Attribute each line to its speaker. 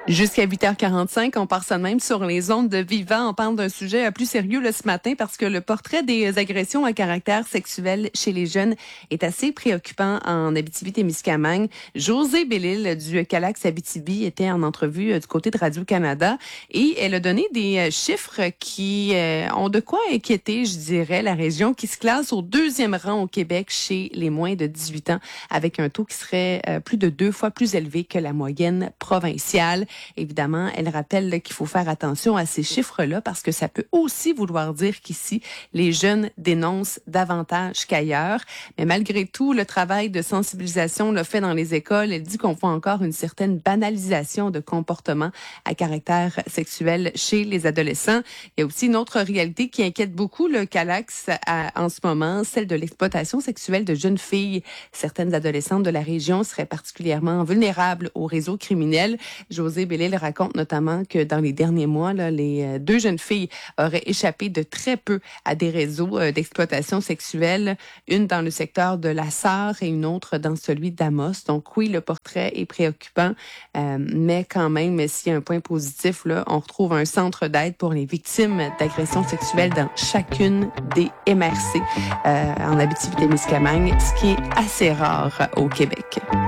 Speaker 1: Jusqu'à 8h45, on part ça de même sur les ondes de Vivant. On parle d'un sujet plus sérieux là, ce matin parce que le portrait des agressions à caractère sexuel chez les jeunes est assez préoccupant en Abitibi-Témiscamingue. Josée Bellil du Calax Abitibi était en entrevue du côté de Radio-Canada et elle a donné des chiffres qui ont de quoi inquiéter, je dirais, la région qui se classe au 2e rang au Québec chez les moins de 18 ans avec un taux qui serait plus de 2 fois plus élevé que la moyenne provinciale. Évidemment, elle rappelle qu'il faut faire attention à ces chiffres-là parce que ça peut aussi vouloir dire qu'ici, les jeunes dénoncent davantage qu'ailleurs. Mais malgré tout, le travail de sensibilisation le fait dans les écoles. Elle dit qu'on voit encore une certaine banalisation de comportements à caractère sexuel chez les adolescents. Il y a aussi une autre réalité qui inquiète beaucoup le Calax en ce moment, celle de l'exploitation sexuelle de jeunes filles. Certaines adolescentes de la région seraient particulièrement vulnérables aux réseaux criminels. Josée Bellil raconte notamment que dans les derniers mois, là, les 2 jeunes filles auraient échappé de très peu à des réseaux d'exploitation sexuelle, une dans le secteur de la Sarre et une autre dans celui d'Amos. Donc oui, le portrait est préoccupant, mais quand même, s'il y a un point positif, là, on retrouve un centre d'aide pour les victimes d'agressions sexuelles dans chacune des MRC en Abitibi-Témiscamingue, ce qui est assez rare au Québec.